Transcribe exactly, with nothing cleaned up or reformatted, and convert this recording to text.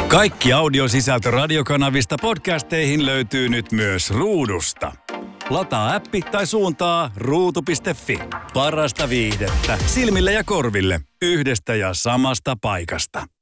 Kaikki audiosisältö radiokanavista podcasteihin löytyy nyt myös Ruudusta. Lataa appi tai suuntaa ruutu piste fi. Parasta viihdettä silmille ja korville yhdestä ja samasta paikasta.